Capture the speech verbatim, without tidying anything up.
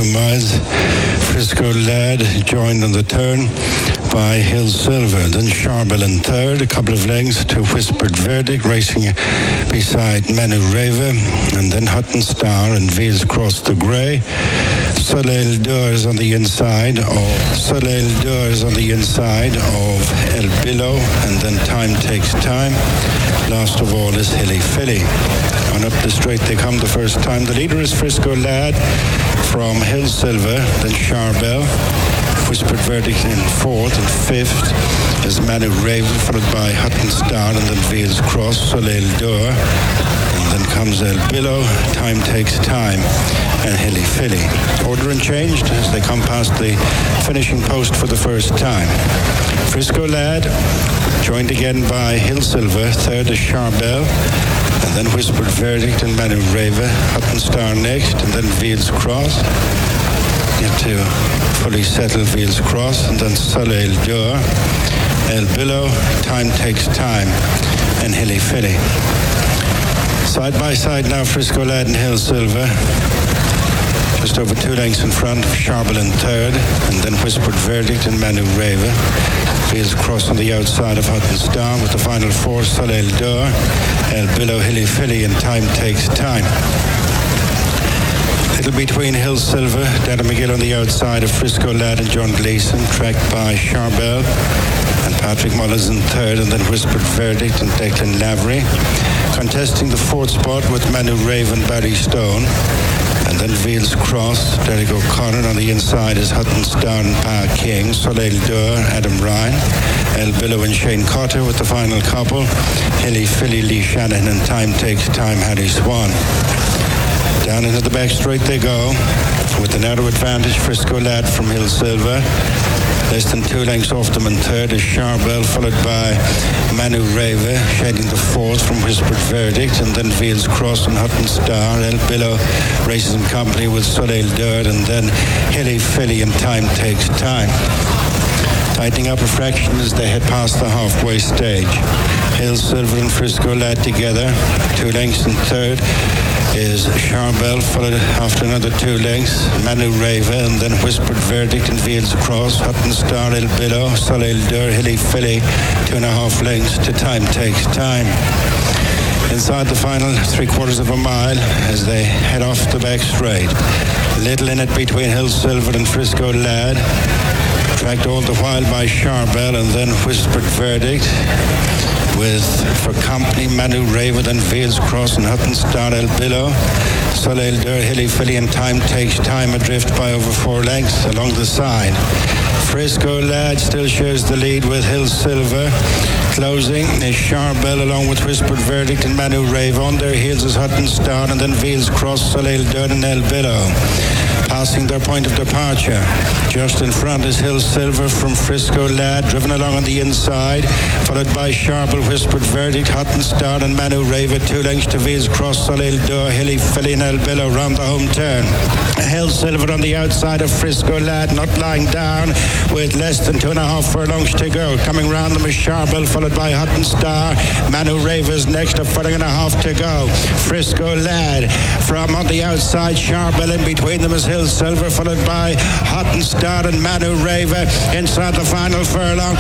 miles. Frisco Lad joined on the turn by Hill Silver. Then Charbel in third, a couple of lengths to Whispered Verdict, racing beside Manu Rava. And then Hutton Star and Vales Cross the Grey. Soleil Doors on the inside of Soleil Doors on the inside of El Billow, and then Time Takes Time. Last of all is Hilly Filly. On up the straight they come the first time. The leader is Frisco Lad from Hill Silver, then Charbel. Whispered Verdict in fourth, and fifth is Manu Raven, followed by Hutton Star, and then Vales Cross, Soleil D'Or. And then comes El Billow, Time Takes Time, and Hilly Filly. Order unchanged as they come past the finishing post for the first time. Frisco Lad, joined again by Hill Silver, third is Charbel, and then Whispered Verdict and Manu Rava, Hutton Star next, and then Vales Cross. Get to fully settle Vales Cross, and then Soleil D'Or, El Billow, Time Takes Time, and Hilly Filly. Side by side now, Frisco Lad and Hill Silver. Just over two lengths in front of Charbel in third, and then Whispered Verdict and Manu Rava. Vales Cross on the outside of Hutton Star with the final four, Soleil D'Or, El Billow, Hilly Filly, and Time Takes Time. Little between Hill Silver, Dada McGill on the outside of Frisco Lad and John Gleeson, tracked by Charbel and Patrick Mullins in third, and then Whispered Verdict and Declan Lavery. Contesting the fourth spot with Manu Raven, Barry Stone, and then Vales Cross, Derek O'Connor. On the inside is Hutton Star and Pa King, Soleil D'Or, Adam Ryan, El Billow and Shane Cotter with the final couple, Hilly Filly, Lee Shanahan, and Time Takes Time, Harry Swan. Down into the back straight they go, with the narrow advantage, Frisco Lad from Hill Silver. Less than two lengths off them in third is Charbel, followed by Manu Rava, shading the fourth from Whispered Verdict, and then Vales Cross and Hutton Star. El Billow races in company with Soleil D'Or, and then Hilly Filly and Time Takes Time. Tightening up a fraction as they head past the halfway stage. Hill Silver and Frisco Lad together, two lengths in third is Charbel, followed after another two lengths, Manu Rava, and then Whispered Verdict and Vales Cross, Hutton Star, El Billow, Soleil D'Or, Hilly Filly, two and a half lengths to Time Takes Time. Inside the final three quarters of a mile as they head off the back straight. Little in it between Hill Silver and Frisco Lad, tracked all the while by Charbel, and then Whispered Verdict with, for company, Manu Rava, then Vales Cross and Hutton Star, El Billow, Soleil D'Or, Hilly Filly, and Time Takes Time, adrift by over four lengths along the side. Frisco Lad still shares the lead with Hill Silver. Closing is Charbel along with Whispered Verdict and Manu Rava. On their heels is Hutton Star, and then Vales Cross, Soleil D'Or, and El Billow. Passing their point of departure. Just in front is Hill Silver from Frisco Lad, driven along on the inside, followed by Charbel, Whispered Verdict, Hutton Star, and Manu Rava. Two lengths to Vales Cross, Soleil D'Or, Hilly Filly, and El Billow round the home turn. Hill Silver on the outside of Frisco Lad, not lying down, with less than two and a half furlongs to go. Coming round them is Charbel, followed by Hutton Star. Manu Rava's next, a furlong and a half to go. Frisco Lad from on the outside, Charbel in between them is Hill Silver, followed by Hutton Star and Manu Rava. Inside the final furlong,